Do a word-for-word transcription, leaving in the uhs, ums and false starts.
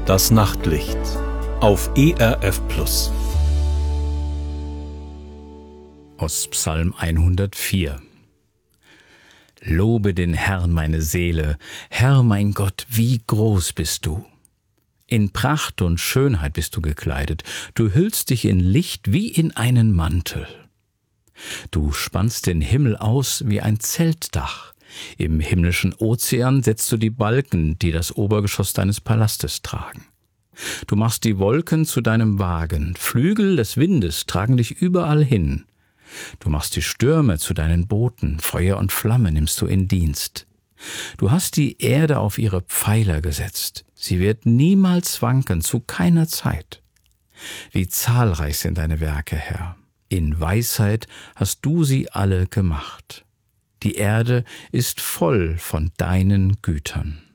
Das Nachtlicht auf E R F Plus. Aus Psalm hundertvier. Lobe den Herrn, meine Seele, Herr mein Gott, wie groß bist du! In Pracht und Schönheit bist du gekleidet, du hüllst dich in Licht wie in einen Mantel. Du spannst den Himmel aus wie ein Zeltdach, im himmlischen Ozean setzt du die Balken, die das Obergeschoss deines Palastes tragen. Du machst die Wolken zu deinem Wagen, Flügel des Windes tragen dich überall hin. Du machst die Stürme zu deinen Booten, Feuer und Flamme nimmst du in Dienst. Du hast die Erde auf ihre Pfeiler gesetzt, sie wird niemals wanken, zu keiner Zeit. Wie zahlreich sind deine Werke, Herr, in Weisheit hast du sie alle gemacht. Die Erde ist voll von deinen Gütern.